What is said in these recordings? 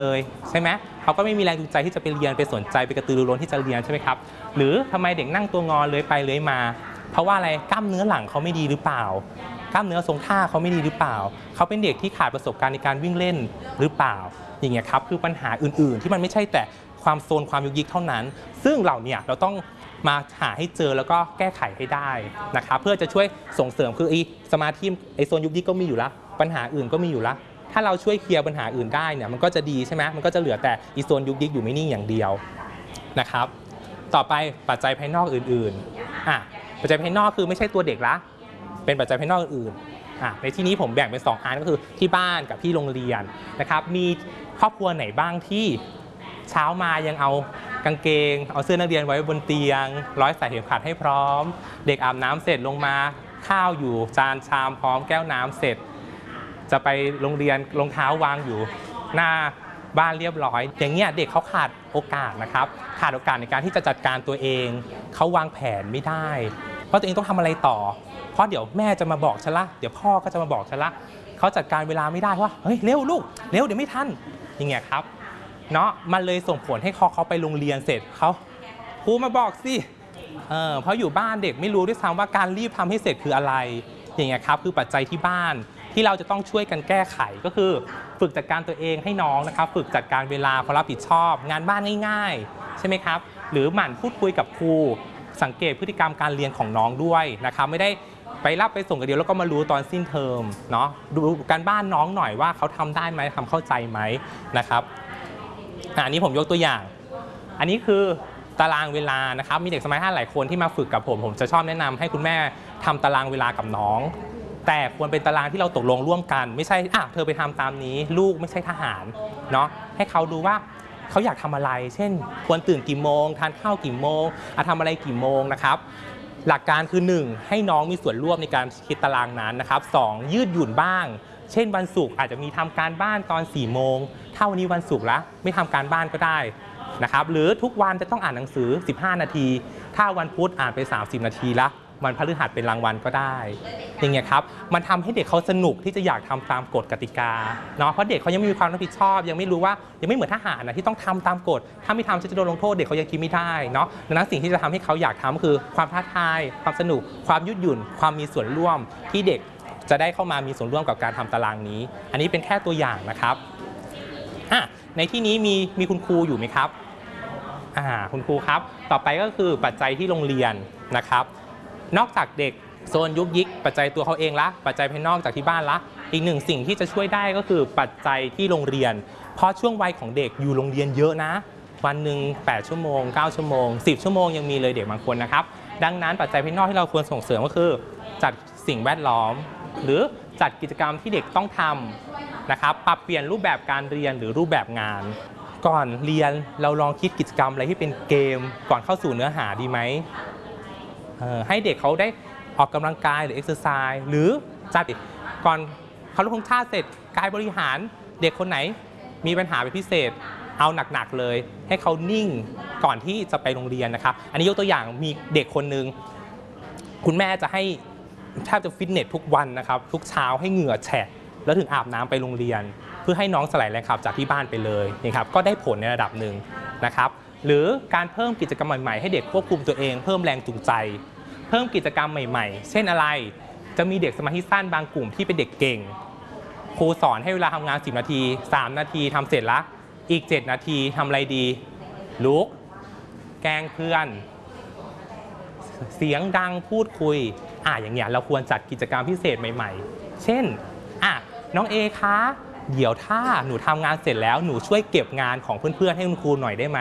เลยใช่ไหมเขาก็ไม่มีแรงจูงใจที่จะไปเรียนไปสนใจไปกระตือรือร้นที่จะเรียนใช่ไหมครับหรือทำไมเด็กนั่งตัวงอเลื้อยไปเลื้อยมาเพราะว่าอะไรกล้ามเนื้อหลังเขาไม่ดีหรือเปล่ากล้ามเนื้อทรงท่าเขาไม่ดีหรือเปล่าเขาเป็นเด็กที่ขาดประสบการณ์ในการวิ่งเล่นหรือเปล่าอย่างเงี้ยครับคือปัญหาอื่นๆที่มันไม่ใช่แต่ความโซนความยุกยิกเท่านั้นซึ่งเราเนี่ยเราต้องมาหาให้เจอแล้วก็แก้ไขให้ได้นะครับเพื่อจะช่วยส่งเสริมคือสมาธิโซนยุกยิกก็มีอยู่แล้วปัญหาอื่นก็มีอยู่แล้วถ้าเราช่วยเคลียร์ปัญหาอื่นได้เนี่ยมันก็จะดีใช่ไหมมันก็จะเหลือแต่โซนยุกยิกอยู่ไม่นิ่งอย่างเดียวนะครับต่อไปปัจจัยภายนอกอื่นๆปัจจัยภายนอกคือไม่ใช่ตัวเด็กละเป็นปัจจัยภายนอกอื่นในที่นี้ผมแบ่งเป็น2 อันก็คือที่บ้านกับที่โรงเรียนนะครับมีครอบครัวไหนบ้างที่เช้ามายังเอากางเกงเอาเสื้อนักเรียนไว้บนเตียงร้อยสายเข็มขัดให้พร้อมเด็กอาบน้ำเสร็จลงมาข้าวอยู่จานชามพร้อมแก้วน้ำเสร็จจะไปโรงเรียนรองเท้าวางอยู่หน้าบ้านเรียบร้อยอย่างเงี้ยเด็กเขาขาดโอกาสนะครับขาดโอกาสในการที่จะจัดการตัวเองเขาวางแผนไม่ได้เพราะตัวเองต้องทำอะไรต่อเพราะเดี๋ยวแม่จะมาบอกฉันละเดี๋ยวพ่อก็จะมาบอกฉันละเขาจัดการเวลาไม่ได้ว่าเฮ้ยเร็วลูกเร็วเดี๋ยวไม่ทันอย่างเงี้ยครับเนาะมันเลยส่งผลให้เขาไปโรงเรียนเสร็จเขาครูมาบอกสิเพราะอยู่บ้านเด็กไม่รู้ด้วยซ้ำว่าการรีบทำให้เสร็จคืออะไรอย่างเงี้ยครับคือปัจจัยที่บ้านที่เราจะต้องช่วยกันแก้ไขก็คือฝึกจัดการตัวเองให้น้องนะครับฝึกจัดการเวลาความรับผิดชอบงานบ้านง่ายๆใช่ไหมครับหรือหมั่นพูดคุยกับครูสังเกตพฤติกรรมการเรียนของน้องด้วยนะครับไม่ได้ไปรับไปส่งกันเดียวแล้วก็มารู้ตอนสิ้นเทอมเนาะดูการบ้านน้องหน่อยว่าเขาทำได้ไหมทำเข้าใจไหมนะครับอันนี้ผมยกตัวอย่างอันนี้คือตารางเวลานะครับมีเด็กสมัย5หลายคนที่มาฝึกกับผมจะชอบแนะนำให้คุณแม่ทำตารางเวลากับน้องแต่ควรเป็นตารางที่เราตกลงร่วมกันไม่ใช่เธอไปทำตามนี้ลูกไม่ใช่ทหารเนาะให้เขาดูว่าเขาอยากทำอะไรเช่นควรตื่นกี่โมงทานข้าวกี่โมงทำอะไรกี่โมงนะครับหลักการคือ 1. ให้น้องมีส่วนร่วมในการคิดตารางนั้นนะครับ 2. ยืดหยุ่นบ้างเช่นวันศุกร์อาจจะมีทำการบ้านตอน4 โมงถ้าวันนี้วันศุกร์แล้วไม่ทำการบ้านก็ได้นะครับหรือทุกวันจะต้องอ่านหนังสือ15 นาทีถ้าวันพุธอ่านไป30 นาทีละวันพฤหัสเป็นรางวัลก็ได้อย่างเงี้ยครับมันทำให้เด็กเขาสนุกที่จะอยากทำตามกฎกติกาเนาะเพราะเด็กเขายังไม่มีความรับผิดชอบยังไม่รู้ว่ายังไม่เหมือนทหารนะที่ต้องทำตามกฎถ้าไม่ทำจะโดนลงโทษเด็กเขายังคิดไม่ได้เนาะดังนั้นสิ่งที่จะทำให้เขาอยากทำคือความท้าทายความสนุกความยืดหยุ่นความมีส่วนร่วมที่เด็กจะได้เข้ามามีส่วนร่วมกับการทำตารางนี้อันนี้เป็นแค่ตัวอย่างนะครับในที่นี้มีคุณครูอยู่ไหมครับคุณครูครับต่อไปก็คือปัจจัยที่โรงเรียนนะครับนอกจากเด็กโซนยุกยิกปัจจัยตัวเขาเองละปัจจัยภายนอกจากที่บ้านละอีกหนึ่งสิ่งที่จะช่วยได้ก็คือปัจจัยที่โรงเรียนเพราะช่วงวัยของเด็กอยู่โรงเรียนเยอะนะวันหนึ่ง8 ชั่วโมง9 ชั่วโมง10 ชั่วโมงยังมีเลยเด็กบางคนนะครับดังนั้นปัจจัยภายนอกที่เราควรส่งเสริมก็คือจัดสิ่งแวดล้อมหรือจัดกิจกรรมที่เด็กต้องทำนะครับปรับเปลี่ยนรูปแบบการเรียนหรือรูปแบบงานก่อนเรียนเราลองคิดกิจกรรมอะไรที่เป็นเกมก่อนเข้าสู่เนื้อหาดีไหมให้เด็กเขาได้ออกกำลังกายหรือเอ็กซ์ไซส์หรือจัดก่อนเคารพธงชาติเสร็จกายบริหารเด็กคนไหนมีปัญหาเป็นพิเศษเอาหนักๆเลยให้เขานิ่งก่อนที่จะไปโรงเรียนนะครับอันนี้ยกตัวอย่างมีเด็กคนหนึ่งคุณแม่จะให้แทบจะฟิตเนสทุกวันนะครับทุกเช้าให้เหงื่อแฉะแล้วถึงอาบน้ำไปโรงเรียนเพื่อให้น้องสลายแรงขับจากที่บ้านไปเลยนะครับก็ได้ผลในระดับหนึ่งนะครับหรือการเพิ่มกิจกรรมใหม่ๆให้เด็กควบคุมตัวเองเพิ่มแรงจูงใจเพิ่มกิจกรรมใหม่ๆเช่นอะไรจะมีเด็กสมาธิสั้นบางกลุ่มที่เป็นเด็กเก่งครูสอนให้เวลาทำงาน10 นาที3 นาทีทำเสร็จละอีก7 นาทีทำอะไรดีลุกแกล้งเพื่อนเสียงดังพูดคุยอย่างเงี้ยเราควรจัดกิจกรรมพิเศษใหม่ๆเช่นน้องเอคะเดี๋ยวถ้าหนูทำงานเสร็จแล้วหนูช่วยเก็บงานของเพื่อนๆให้คุณครูหน่อยได้ไหม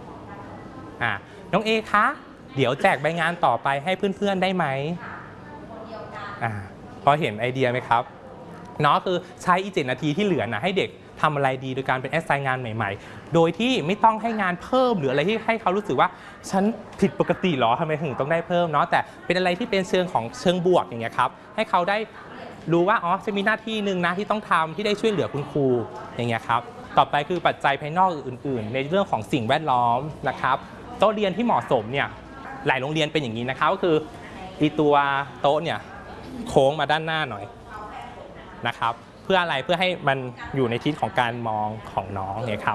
น้องเอคะเดี๋ยวแจกใบงานต่อไปให้เพื่อนๆได้ไหมพอเห็นไอเดียไหมครับเนาะคือใช้อีก7 นาทีที่เหลือนะให้เด็กทำอะไรดีโดยการเป็นแอสไซน์งานใหม่ๆโดยที่ไม่ต้องให้งานเพิ่มหรืออะไรที่ให้เขารู้สึกว่าฉันผิดปกติหรอทำไมถึงต้องได้เพิ่มเนาะแต่เป็นอะไรที่เป็นเชิงบวกอย่างเงี้ยครับให้เขาได้รู้ว่าจะมีหน้าที่หนึ่งนะที่ต้องทำที่ได้ช่วยเหลือคุณครูอย่างเงี้ยครับต่อไปคือปัจจัยภายนอกอื่นๆในเรื่องของสิ่งแวดล้อมนะครับโต๊ะเรียนที่เหมาะสมเนี่ยหลายโรงเรียนเป็นอย่างนี้นะครับก็คือตัวโต๊ะเนี่ยโค้งมาด้านหน้าหน่อยนะครับเพื่ออะไรเพื่อให้มันอยู่ในทิศของการมองของน้องเนี่ยครับ